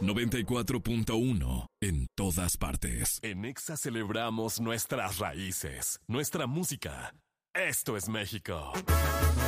94.1 en todas partes. En Exa celebramos nuestras raíces, nuestra música. Esto es México.